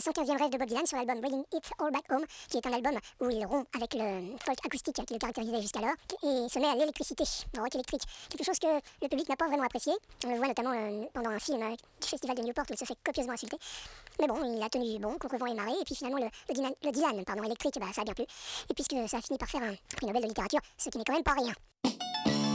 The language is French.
115e rêve de Bob Dylan sur l'album Bringing It All Back Home, qui est un album où il rompt avec le folk acoustique qui le caractérisait jusqu'alors et se met à l'électricité, au rock électrique. Quelque chose que le public n'a pas vraiment apprécié. On le voit notamment pendant un film du festival de Newport où il se fait copieusement insulter. Mais bon, il a tenu bon contre vent et marée, et puis finalement le Dylan électrique, ça a bien plu. Et puisque ça a fini par faire un prix Nobel de littérature, ce qui n'est quand même pas rien.